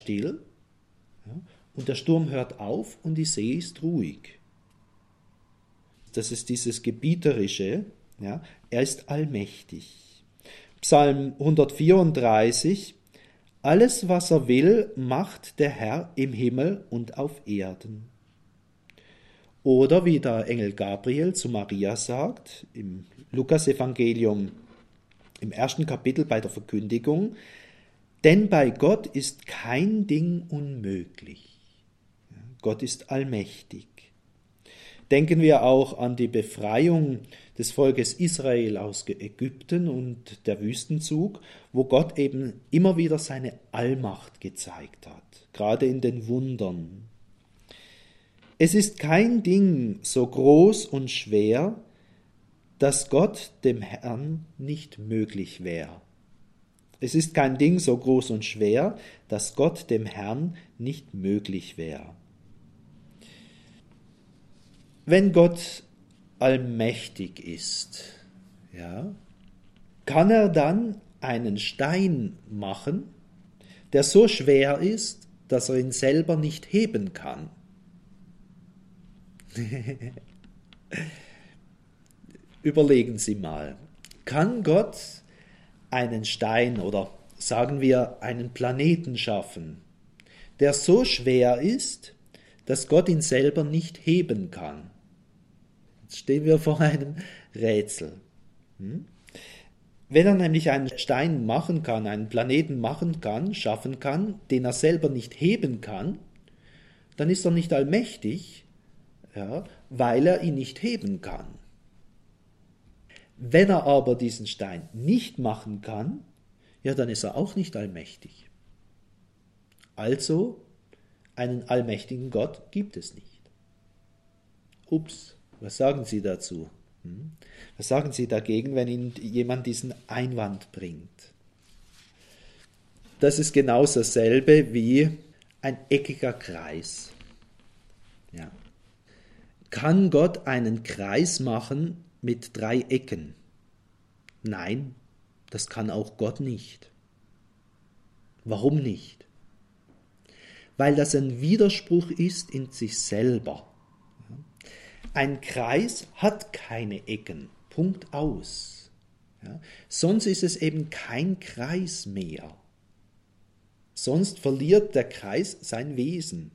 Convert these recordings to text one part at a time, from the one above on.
still, ja, und der Sturm hört auf und die See ist ruhig. Das ist dieses Gebieterische, ja, er ist allmächtig. Psalm 134: Alles, was er will, macht der Herr im Himmel und auf Erden. Oder wie der Engel Gabriel zu Maria sagt, im Lukasevangelium im 1. Kapitel bei der Verkündigung: Denn bei Gott ist kein Ding unmöglich. Gott ist allmächtig. Denken wir auch an die Befreiung des Volkes Israel aus Ägypten und der Wüstenzug, wo Gott eben immer wieder seine Allmacht gezeigt hat, gerade in den Wundern. Es ist kein Ding so groß und schwer, dass Gott dem Herrn nicht möglich wäre. Es ist kein Ding so groß und schwer, dass Gott dem Herrn nicht möglich wäre. Wenn Gott allmächtig ist, ja, kann er dann einen Stein machen, der so schwer ist, dass er ihn selber nicht heben kann? Überlegen Sie mal, kann Gott einen Stein oder sagen wir einen Planeten schaffen, der so schwer ist, dass Gott ihn selber nicht heben kann? Jetzt stehen wir vor einem Rätsel. Wenn er nämlich einen Stein machen kann, einen Planeten machen kann, schaffen kann, den er selber nicht heben kann, dann ist er nicht allmächtig, ja, weil er ihn nicht heben kann. Wenn er aber diesen Stein nicht machen kann, ja, dann ist er auch nicht allmächtig. Also, einen allmächtigen Gott gibt es nicht. Ups, was sagen Sie dazu? Was sagen Sie dagegen, wenn Ihnen jemand diesen Einwand bringt? Das ist genau dasselbe wie ein eckiger Kreis. Ja. Kann Gott einen Kreis machen mit 3 Ecken? Nein, das kann auch Gott nicht. Warum nicht? Weil das ein Widerspruch ist in sich selber. Ein Kreis hat keine Ecken. Punkt aus. Ja, sonst ist es eben kein Kreis mehr. Sonst verliert der Kreis sein Wesen.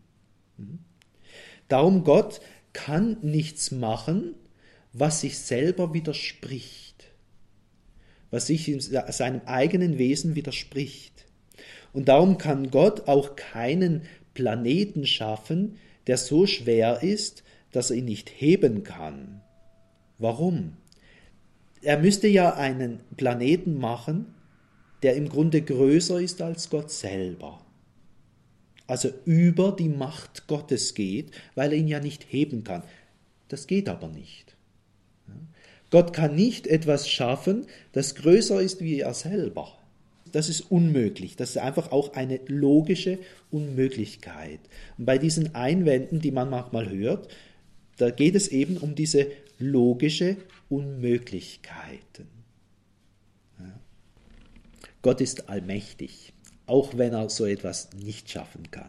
Darum Gott kann nichts machen, was sich selber widerspricht, was sich in seinem eigenen Wesen widerspricht. Und darum kann Gott auch keinen Planeten schaffen, der so schwer ist, dass er ihn nicht heben kann. Warum? Er müsste ja einen Planeten machen, der im Grunde größer ist als Gott selber. Also über die Macht Gottes geht, weil er ihn ja nicht heben kann. Das geht aber nicht. Gott kann nicht etwas schaffen, das größer ist wie er selber. Das ist unmöglich. Das ist einfach auch eine logische Unmöglichkeit. Und bei diesen Einwänden, die man manchmal hört, da geht es eben um diese logische Unmöglichkeiten. Ja. Gott ist allmächtig, auch wenn er so etwas nicht schaffen kann.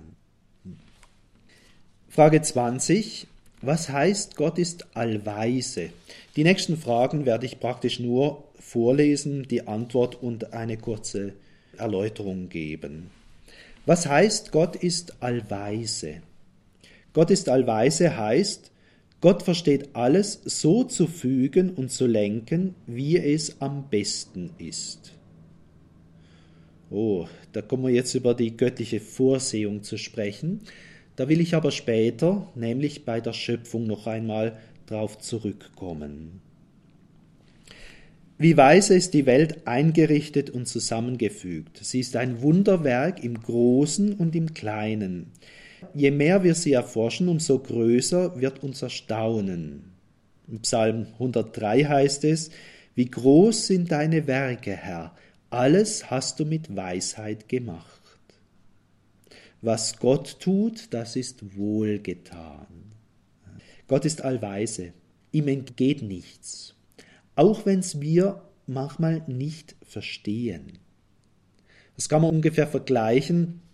Frage 20. Was heißt, Gott ist allweise? Die nächsten Fragen werde ich praktisch nur vorlesen, die Antwort und eine kurze Erläuterung geben. Was heißt, Gott ist allweise? Gott ist allweise heißt, Gott versteht alles so zu fügen und zu lenken, wie es am besten ist. Oh, da kommen wir jetzt über die göttliche Vorsehung zu sprechen. Da will ich aber später, nämlich bei der Schöpfung, noch einmal drauf zurückkommen. Wie weise ist die Welt eingerichtet und zusammengefügt. Sie ist ein Wunderwerk im Großen und im Kleinen. Je mehr wir sie erforschen, umso größer wird unser Staunen. Im Psalm 103 heißt es: Wie groß sind deine Werke, Herr, alles hast du mit Weisheit gemacht. Was Gott tut, das ist wohlgetan. Gott ist allweise, ihm entgeht nichts, auch wenn es wir manchmal nicht verstehen. Das kann man ungefähr vergleichen